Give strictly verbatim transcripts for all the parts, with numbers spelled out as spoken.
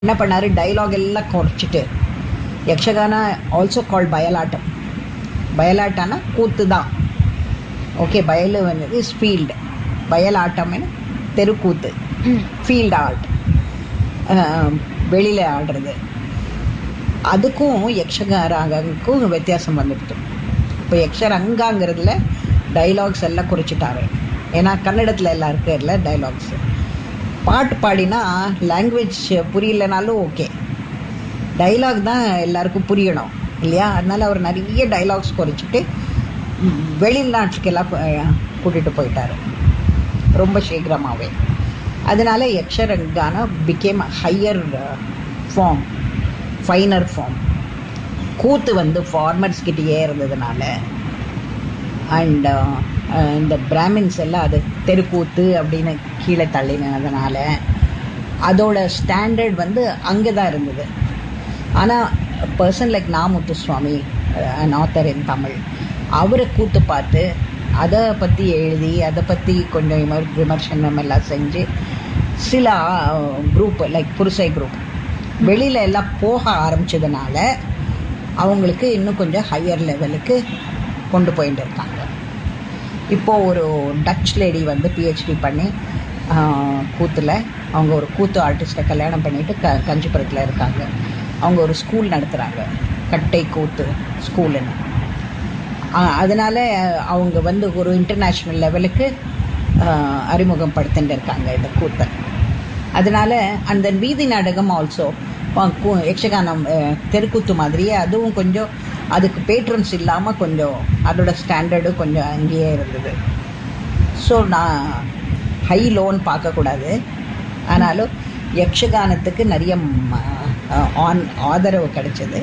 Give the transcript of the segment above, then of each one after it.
என்ன பண்ணாரு, டைலாக் எல்லாம் குறைச்சிட்டு யக்ஷகானா ஆல்சோ கால்ட் பயலாட்டம். பயலாட்டானா கூத்து தான். ஓகே, பயலு வந்து இஸ் ஃபீல்டு, பயலாட்டம் தெருக்கூத்து, ஃபீல்டு ஆர்ட், வெளியில் ஆடுறது. அதுக்கும் யக்ஷகாராகவுக்கும் வித்தியாசம் வந்துடுது. இப்போ யக்ஷரங்காங்கிறதுல டைலாக்ஸ் எல்லாம் குறிச்சிட்டாரு. ஏன்னா கன்னடத்தில் எல்லாம் இருக்கிறதுல டைலாக்ஸு. பாட்டு பாடினா லாங்குவேஜ் புரியலைனாலும் ஓகே, டைலாக் தான் எல்லாருக்கும் புரியணும் இல்லையா? அதனால் அவர் நிறைய டைலாக்ஸ் குறைச்சிட்டு வெளிநாட்டுக்கெல்லாம் கூட்டிகிட்டு போயிட்டார் ரொம்ப சீக்கிரமாகவே. அதனால யக்ஷரங்கானா became higher form, finer form. கூத்து வந்து ஃபார்மர்ஸ்கிட்டயே இருந்ததுனால அண்ட் இந்த பிராமின்ஸ் எல்லாம் அது தெருக்கூத்து அப்படின்னு கீழே தள்ளினதுனால அதோட ஸ்டாண்டர்ட் வந்து அங்கே தான் இருந்தது. ஆனால் பர்சன் லைக் நா. முத்துசுவாமி, அன் ஆத்தர் இன் தமிழ், அவரை கூத்து பார்த்து அதை பற்றி எழுதி அதை பற்றி கொஞ்சம் விமர் விமர்சனம் எல்லாம் செஞ்சு சில குரூப் லைக் புருஷை குரூப் வெளியில் எல்லாம் போக ஆரம்பித்ததுனால அவங்களுக்கு இன்னும் கொஞ்சம் ஹையர் லெவலுக்கு கொண்டு போயிட்டு இருக்காங்க. இப்போது ஒரு டச் லேடி வந்து பிஹெச்டி பண்ணி கூத்தில் அவங்க ஒரு கூத்து ஆர்டிஸ்ட்டை கல்யாணம் பண்ணிவிட்டு க கஞ்சிபுரத்தில் இருக்காங்க. அவங்க ஒரு ஸ்கூல் நடத்துகிறாங்க, கட்டை கூத்து ஸ்கூலுன்னு. அதனால் அவங்க வந்து ஒரு இன்டர்நேஷ்னல் லெவலுக்கு அறிமுகம் படுத்திட்டு இருக்காங்க இந்த கூத்தை. அதனால் அந்த வீதி நாடகம் ஆல்சோ யக்ஷகானம் தெருக்கூத்து மாதிரியே அதுவும் கொஞ்சம் அதுக்கு பேட்ரன்ஸ் இல்லாமல் கொஞ்சம் அதோட ஸ்டாண்டர்டு கொஞ்சம் அங்கேயே இருந்தது. ஸோ நான் ஹை லோன் பார்க்கக்கூடாது, ஆனாலும் யக்ஷகானத்துக்கு நிறைய ஆன் ஆதரவு கிடைச்சது.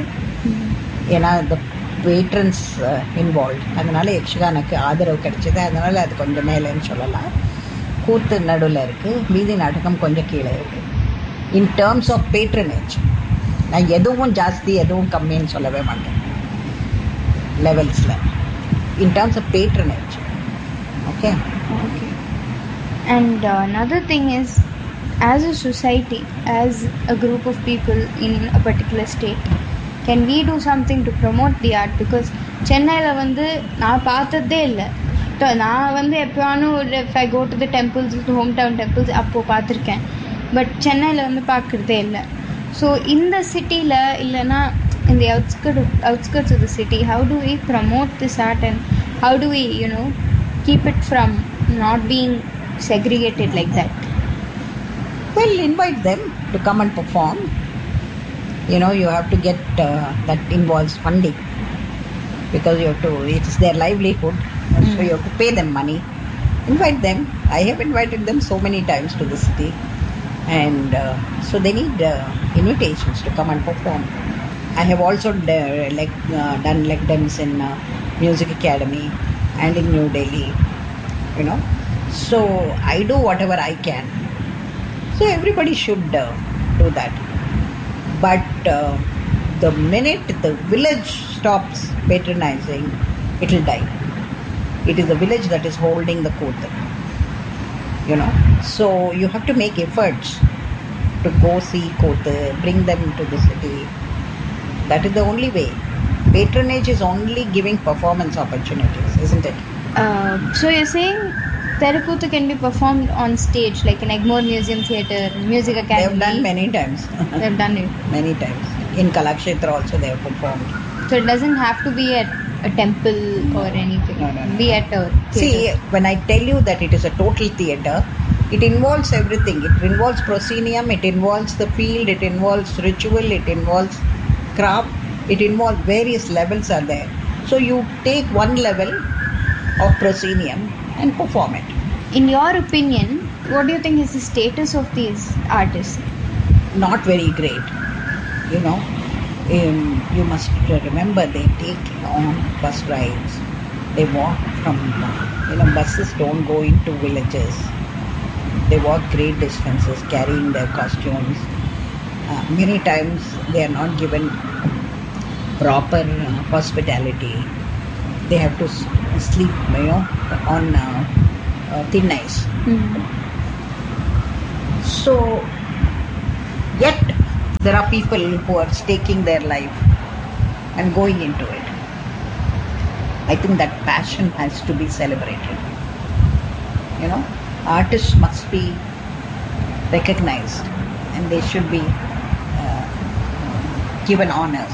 ஏன்னா இந்த பேட்ரன்ஸ் இன்வால்வ், அதனால் யக்ஷகானுக்கு ஆதரவு கிடைச்சது. அதனால் அது கொஞ்சம் மேலேன்னு சொல்லலாம். கூத்து நடுவில் இருக்குது, வீதி நாடகம் கொஞ்சம் கீழே இருக்குது. இன் டேர்ம்ஸ் ஆஃப் பேட்ரனேஜ் நான் எதுவும் ஜாஸ்தி எதுவும் கம்மின்னு சொல்லவே மாட்டேன் லெவல்ஸில். In terms of patronage. Okay okay. And uh, another thing is, as a society, as a group of people in a particular state, can we do something to promote the art? Because சென்னையில் வந்து நான் பார்த்ததே இல்லை. நான் வந்து எப்போவானும் ஒரு if I go to the temples, home town temples அப்போது பார்த்துருக்கேன். பட் சென்னையில் வந்து பார்க்குறதே இல்லை. ஸோ இந்த சிட்டியில் இல்லைன்னா in the outskirts of, outskirts of the city, how do we promote this art and how do we, you know, keep it from not being segregated like that? Well, invite them to come and perform. You know, you have to get uh, that involves funding, because you have to, it's their livelihood, mm. so you have to pay them money. Invite them. I have invited them so many times to the city, and uh, so they need uh, invitations to come and perform. I have also uh, like uh, done lectures in uh, Music Academy and in New Delhi, you know. So I do whatever I can. So everybody should uh, do that. But uh, the minute the village stops patronizing, it will die. It is the village that is holding the Koothu, you know. So you have to make efforts to go see Koothu, bring them to the city. That is the only way. Patronage is only giving performance opportunities, isn't it? Uh, so you're saying Terukuthu can be performed on stage, like in Egmore Museum Theatre, Music Academy? They have done many times. They have done it? Many times. In Kalakshetra also they have performed. So it doesn't have to be at a temple or anything? No, no, no. Be at a theatre? See, when I tell you that it is a total theatre, it involves everything. It involves proscenium, it involves the field, it involves ritual, it involves craft, it involves various levels are there. So you take one level of proscenium and perform it. In your opinion, what do you think is the status of these artists? Not very great. You know, um, you must remember they take long bus rides. They walk from, you know, buses don't go into villages. They walk great distances carrying their costumes. Uh, many times they are not given proper uh, hospitality. They have to s- sleep, you know, on uh, uh, thin ice. Mm-hmm. So, yet there are people who are staking their life and going into it. I think that passion has to be celebrated. You know, artists must be recognized and they should be uh, given honors.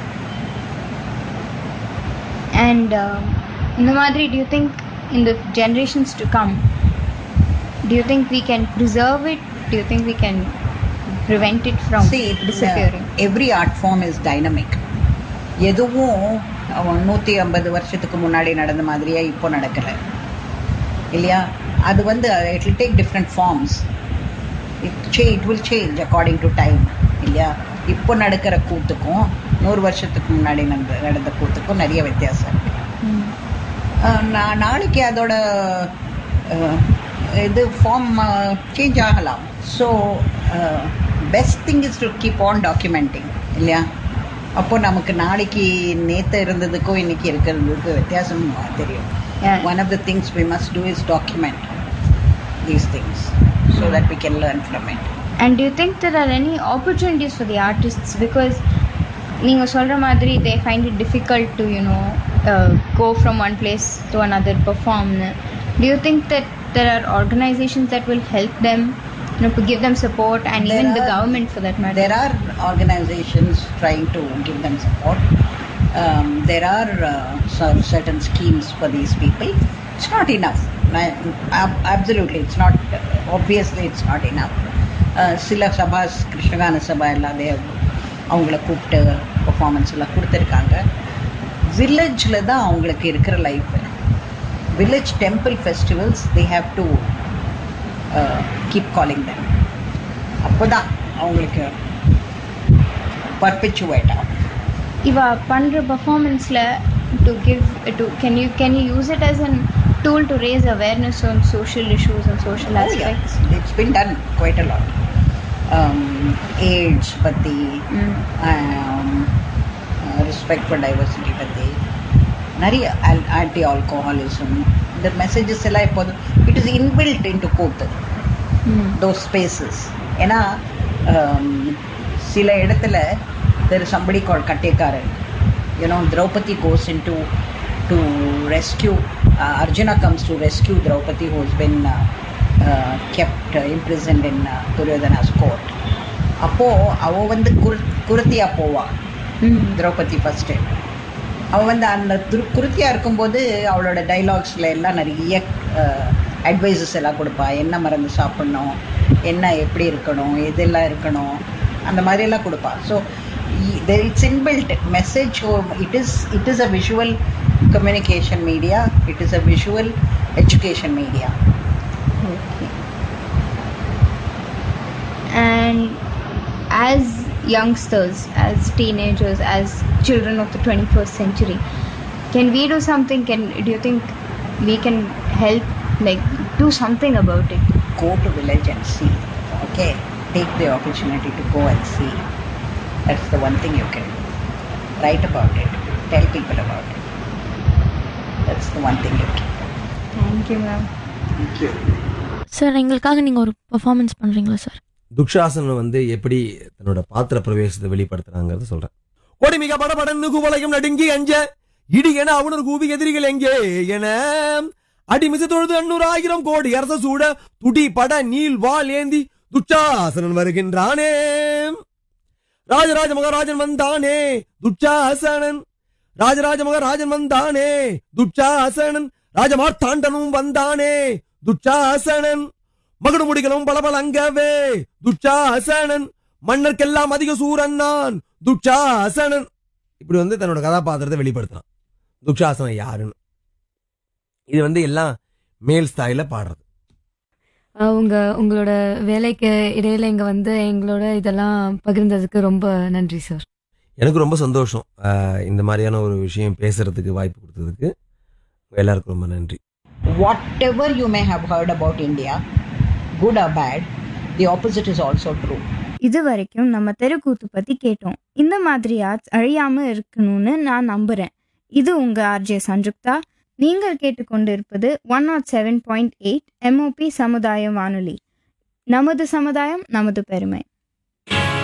And uh, in the Madri, do you think in the generations to come, do you think we can preserve it? Do you think we can prevent it from See, disappearing? uh, every art form is dynamic. எதுவும் நூற்றி ஐம்பது வருஷத்துக்கு முன்னாடி நடந்த மாதிரியே இப்போ நடக்கலை இல்லையா? அது வந்து it will take different forms. It say it will change according to time இல்லையா? இப்போ நடக்கிற கூத்துக்கும் நூறு வருஷத்துக்கு முன்னாடி நடந்த நடந்த கூத்துக்கும் நிறைய வித்தியாசம் இருக்கு. நான் நாளைக்கு அதோட இது ஃபார்ம் சேஞ்ச் ஆகலாம். So best thing is to keep on documenting இல்லையா? அப்போ நமக்கு நாளைக்கு நேற்று இருந்ததுக்கும் இன்னைக்கு இருக்கிறதுக்கு வித்தியாசம் தெரியும். One of the things we must do is document these things so that we can learn from it. And do you think there are any opportunities for the artists, because நீங்க சொல்ற மாதிரி they find it difficult to you know uh, go from one place to another perform? Do you think that there are organizations that will help them, you know, to give them support, and there even are, the government for that matter? There are organizations trying to give them support. Um, there are uh, certain schemes for these people. It's not enough. Absolutely, it's not. Obviously, it's not enough. சில சபாஸ் கிருஷ்ணகான சபா எல்லாம் அவங்கள கூப்பிட்டு performance எல்லாம் கொடுத்துருக்காங்க. வில்லேஜில் தான் அவங்களுக்கு இருக்கிற life. Village temple festivals they have to keep calling them. அப்போ தான் அவங்களுக்கு பர்பெச்சுவேட் ஆகும். இவ பண்ணுற பர்ஃபார்மன்ஸில் to give to can you can you use it as a tool to raise awareness on social issues and social oh, aspects? Yeah. It's been done quite a lot. Um, AIDS பத்தி, mm. um, uh, respect for diversity பத்தி, நிறைய anti alcoholism, the messages எல்லாம் இப்போது it is inbuilt into கூத்து, mm. those spaces. ஏன்னா சில இடத்துல there is somebody called Kattekaran. You know, Draupadi goes into to rescue, uh, Arjuna comes to rescue Draupadi, who has been uh, uh, kept uh, imprisoned in uh, Duryodhana's court. அப்போ அவ வந்து குரு குருத்தியா போவா Draupadi first. அவள் வந்து அந்த துரு குருத்தியாக இருக்கும்போது அவளோட டைலாக்ஸில் எல்லாம் நிறைய அட்வைசஸ் எல்லாம் கொடுப்பா. என்ன மருந்து சாப்பிட்ணும், என்ன எப்படி இருக்கணும், எதெல்லாம் இருக்கணும், அந்த மாதிரியெல்லாம் கொடுப்பா. So there it's inbuilt message, or it is it is a visual communication media, it is a visual education media. Okay. And as youngsters, as teenagers, as children of the twenty-first century, can we do something? Can do you think we can help, like do something about it? Go to village and see. Okay, take the opportunity to go and see. That's the one thing you can do. Write about it. Tell people about it. That's the one thing you can do. Thank you, ma'am. Thank you. Sir, எங்களுக்காக நீங்கள் ஒரு performance பண்ணுறீங்களா sir? துக்ஷாசனம் வந்து எப்படி தன்னோட பாத்திர பிரவேசத்தை வெளிப்படுத்துறாங்கிறத சொல்றேன். கொடி மிக படபடன்னு குவளையும் நடுங்கி அஞ்ச இடி என அவனர் கூவி எதிரிகள் எங்கே என அடிமிசை தொழுது அன்னூறு ஆயிரம் கோடி அரச சூட துடி பட நீல் வால் ஏந்தி துச்சாசனன் வருகின்றானே. ராஜராஜ மகாராஜன் வந்தானே துச்சாசனன், ராஜராஜ மகாராஜன் வந்தானே துச்சாசனன், ராஜமார்த்தாண்டனும் வந்தானே துச்சாசனன், மகுடு முடிகளும் பலபலங்கவே துச்சாசனன், மன்னர்க்கெல்லாம் அதிக சூரன் நான் துச்சாசனன். இப்படி வந்து தன்னோட கதாபாத்திரத்தை வெளிப்படுத்தினான். துக்ஷாசனன் யாருன்னு இது வந்து எல்லாம் மேல் ஸ்தாயில பாடுறது. உங்க உங்களோட வேலைக்கு இடையில இங்க வந்து எங்களோட இதெல்லாம் பகிர்ந்ததுக்கு ரொம்ப நன்றி சார். எனக்கு ரொம்ப சந்தோஷம் இந்த மாதிரியான ஒரு விஷயம் பேசுறதுக்கு வாய்ப்பு கொடுத்ததுக்கு. எல்லாருக்கும் ரொம்ப நன்றி. Whatever you may have heard about India, good or bad, the opposite is also true. இது வரைக்கும் நம்ம தெருக்கூத்து பத்தி கேட்டோம். இந்த மாதிரி ஆர்ட்ஸ் அழியாம இருக்கணும்னு நான் நம்புறேன். இது உங்க ஆர்ஜே சஞ்சுக்தா. நீங்கள் கேட்டுக்கொண்டிருப்பது one not seven point eight MOP சமுதாய வானொலி. நமது சமுதாயம் நமது பெருமை.